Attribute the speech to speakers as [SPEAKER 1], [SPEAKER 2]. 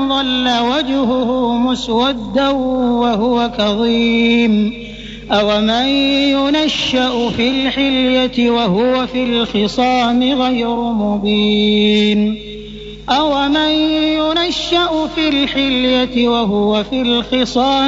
[SPEAKER 1] ظل وجهه مسودا وهو كظيم أومن ينشأ في الحلية وهو في الخصام غير مبين أومن ينشأ في الحلية وهو في الخصام